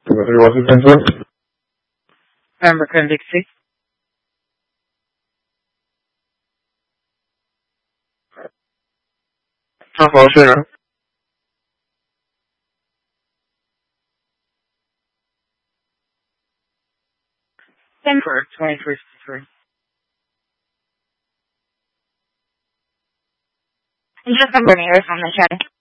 What's his name, sir? American Dixie. How far, sir? 10 for 23. Just confirming you're from the chat.